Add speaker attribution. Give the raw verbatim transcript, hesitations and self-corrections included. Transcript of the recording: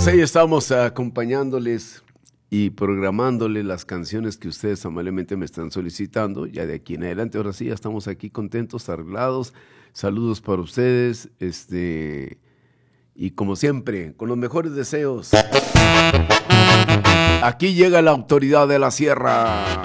Speaker 1: pues ahí estamos acompañándoles y programándoles las canciones que ustedes amablemente me están solicitando. Ya de aquí en adelante, ahora sí, ya estamos aquí contentos, arreglados. Saludos para ustedes, este, y como siempre, con los mejores deseos. Aquí llega la autoridad de la sierra.